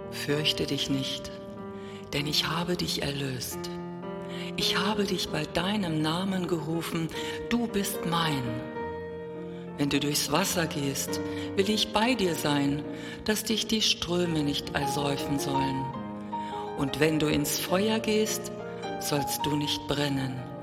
Fürchte dich nicht, denn ich habe dich erlöst. Ich habe dich bei deinem Namen gerufen, du bist mein. Wenn du durchs Wasser gehst, will ich bei dir sein, dass dich die Ströme nicht ersäufen sollen. Und wenn du ins Feuer gehst, sollst du nicht brennen.